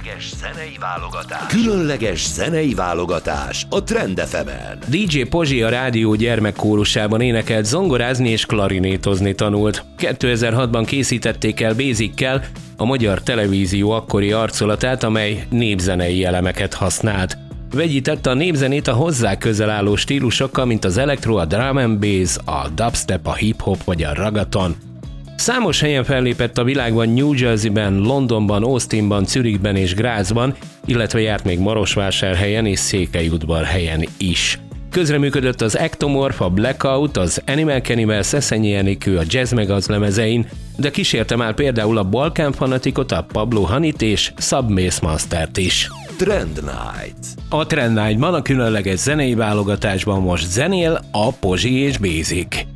Különleges zenei válogatás a Trend FM-en. DJ Pozsi a rádió gyermekkórusában énekelt, zongorázni és klarinétozni tanult. 2006-ban készítették el Basic-kel a magyar televízió akkori arcolatát, amely népzenei elemeket használt. Vegyítette a népzenét a hozzá közel álló stílusokkal, mint az elektro, a drum and bass, a dubstep, a hip-hop vagy a ragaton. Számos helyen fellépett a világban, New Jerseyben, Londonban, Austinban, Zürichben és Grazban, illetve járt még Marosvásárhelyen és Székelyudvarhelyen is. Közreműködött az Ectomorph, a Blackout, az Animal Cannibal, Szeszenyi Enikő, a Jazz Megaz lemezein, de kísérte már például a Balkán Fanatikot, a Pablo Honeyt és Submace Mastert is. Trend Night. A Trend Night-ban a különleges zenei válogatásban most zenél a Pozsi és Basic.